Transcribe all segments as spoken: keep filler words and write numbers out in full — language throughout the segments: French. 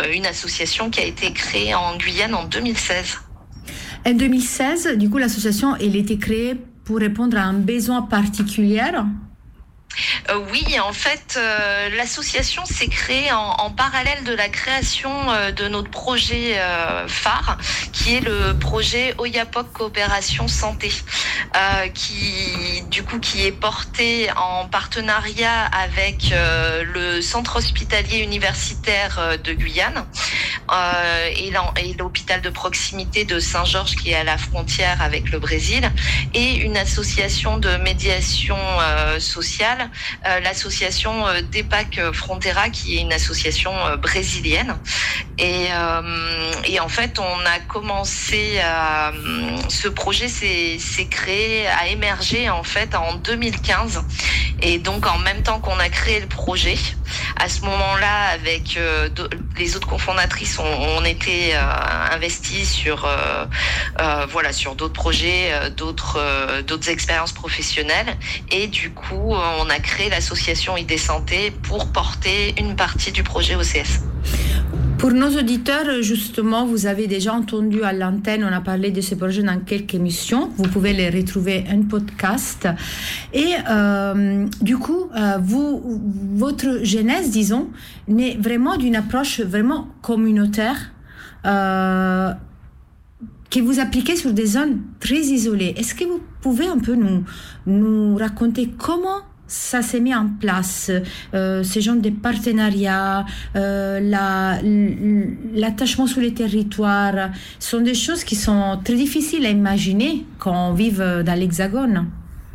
une association qui a été créée en Guyane en deux mille seize. En deux mille seize, du coup, l'association, elle a été créée pour répondre à un besoin particulier. Euh, oui, en fait, euh, l'association s'est créée en, en parallèle de la création euh, de notre projet euh, phare, qui est le projet Oyapok Coopération Santé, euh, qui du coup qui est porté en partenariat avec euh, le centre hospitalier universitaire de Guyane euh, et, et l'hôpital de proximité de Saint-Georges, qui est à la frontière avec le Brésil, et une association de médiation euh, sociale. Euh, l'association euh, DEPAC Frontera, qui est une association euh, brésilienne. Et, euh, et en fait, on a commencé à... Ce projet s'est, s'est créé, a émergé en fait en deux mille quinze. Et donc, en même temps qu'on a créé le projet, à ce moment-là, avec euh, les autres cofondatrices, on, on était euh, investis sur, euh, euh, voilà, sur d'autres projets, euh, d'autres, euh, d'autres expériences professionnelles. Et du coup, on a créé l'association I D Santé pour porter une partie du projet O C S. Pour nos auditeurs, justement, vous avez déjà entendu à l'antenne, on a parlé de ce projet dans quelques émissions. Vous pouvez les retrouver en podcast. Et euh, du coup, euh, vous, votre genèse, disons, naît vraiment d'une approche vraiment communautaire euh, que vous appliquez sur des zones très isolées. Est-ce que vous pouvez un peu nous, nous raconter comment ça s'est mis en place, euh, ces genres de partenariats, euh, la, l'attachement sur les territoires, sont des choses qui sont très difficiles à imaginer quand on vit dans l'Hexagone.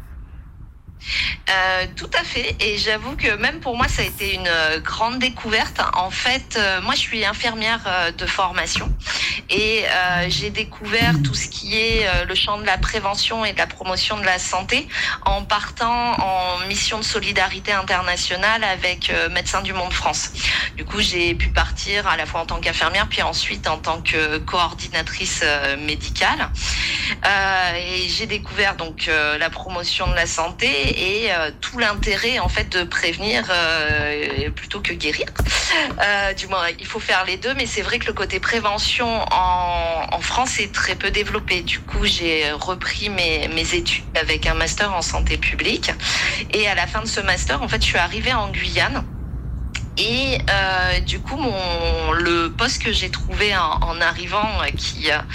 Euh, tout à fait, et j'avoue que même pour moi ça a été une euh, grande découverte. En fait, euh, moi je suis infirmière euh, de formation et euh, j'ai découvert tout ce qui est euh, le champ de la prévention et de la promotion de la santé en partant en mission de solidarité internationale avec euh, Médecins du Monde France. Du coup, j'ai pu partir à la fois en tant qu'infirmière puis ensuite en tant que coordinatrice euh, médicale. Euh, et j'ai découvert donc euh, la promotion de la santé et euh, tout l'intérêt en fait de prévenir euh, plutôt que guérir. Euh, du moins, il faut faire les deux, mais c'est vrai que le côté prévention en, en France est très peu développé. Du coup, j'ai repris mes, mes études avec un master en santé publique. Et à la fin de ce master, en fait, je suis arrivée en Guyane. Et euh, du coup, mon, le poste que j'ai trouvé en, en arrivant, qui euh,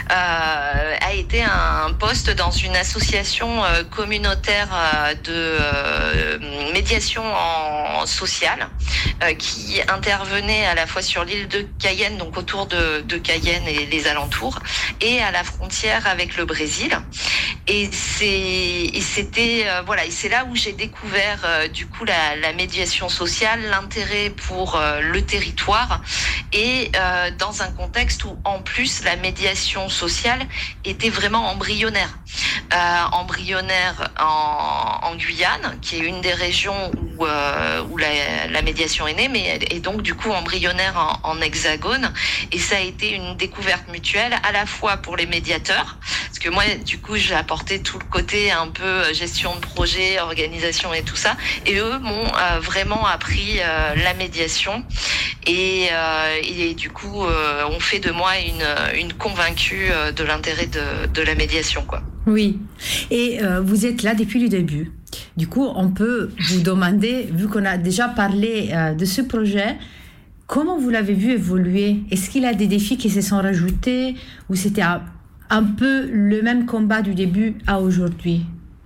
a été un poste dans une association euh, communautaire euh, de euh, médiation en, en sociale, euh, qui intervenait à la fois sur l'île de Cayenne, donc autour de, de Cayenne et les alentours, et à la frontière avec le Brésil. Et c'est, et c'était euh, voilà, et c'est là où j'ai découvert euh, du coup la, la médiation sociale, l'intérêt pour euh, le territoire et euh, dans un contexte où en plus la médiation sociale était vraiment embryonnaire. Euh, embryonnaire en, en Guyane, qui est une des régions où, euh, où la, la médiation est née, mais et donc du coup embryonnaire en, en hexagone. Et ça a été une découverte mutuelle à la fois pour les médiateurs, parce que moi du coup j'ai apporté tout le côté un peu gestion de projet, organisation et tout ça, et eux m'ont euh, vraiment appris euh, la médiation et, euh, et du coup euh, ont fait de moi une, une convaincue de l'intérêt de, de la médiation, quoi. Oui, et euh, vous êtes là depuis le début. Du coup, on peut vous demander, vu qu'on a déjà parlé euh, de ce projet, comment vous l'avez vu évoluer? Est-ce qu'il y a des défis qui se sont rajoutés ou c'était un, un peu le même combat du début à aujourd'hui?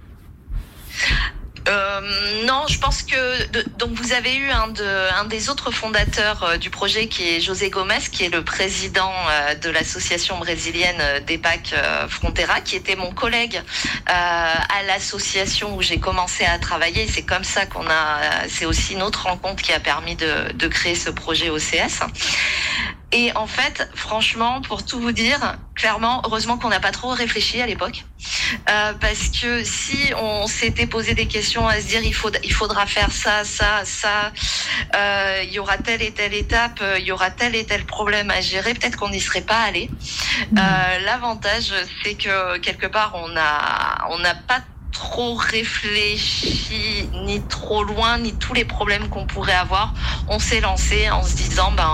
Euh, non, je pense que de, donc vous avez eu un, de, un des autres fondateurs euh, du projet qui est José Gomes, qui est le président euh, de l'association brésilienne euh, DEPAC euh, Frontera, qui était mon collègue euh, à l'association où j'ai commencé à travailler. C'est comme ça qu'on a, c'est aussi notre rencontre qui a permis de, de créer ce projet O C S. Et en fait, franchement, pour tout vous dire, clairement, heureusement qu'on n'a pas trop réfléchi à l'époque, euh, parce que si on s'était posé des questions à se dire il faut, il faudra faire ça, ça, ça, euh, il y aura telle et telle étape, euh, il y aura tel et tel problème à gérer, peut-être qu'on n'y serait pas allé. Mmh. Euh, l'avantage, c'est que quelque part, on a, on n'a pas trop réfléchi, ni trop loin, ni tous les problèmes qu'on pourrait avoir. On s'est lancé en se disant, ben